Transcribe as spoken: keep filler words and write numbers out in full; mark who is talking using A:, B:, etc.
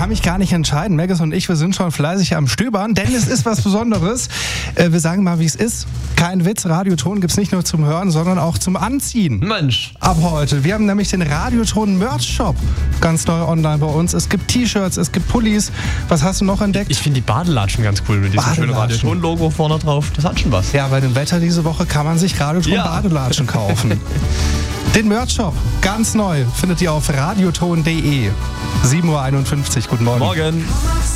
A: kann mich gar nicht entscheiden. Maggis und ich, wir sind schon fleißig am Stöbern, denn es ist was Besonderes. Äh, wir sagen mal, wie es ist. Kein Witz, Radioton gibt's nicht nur zum Hören, sondern auch zum Anziehen.
B: Mensch.
A: Ab heute. Wir haben nämlich den Radioton Merch Shop ganz neu online bei uns. Es gibt T-Shirts, es gibt Pullis. Was hast du noch entdeckt?
B: Ich finde die Badelatschen ganz cool mit diesem schönen Radioton-Logo vorne drauf. Das hat schon was.
A: Ja, bei dem Wetter diese Woche kann man sich Radioton
B: Ja.
A: Badelatschen kaufen. Den Merch Shop, ganz neu, findet ihr auf radioton punkt de. sieben Uhr einundfünfzig, guten Morgen.
B: Morgen.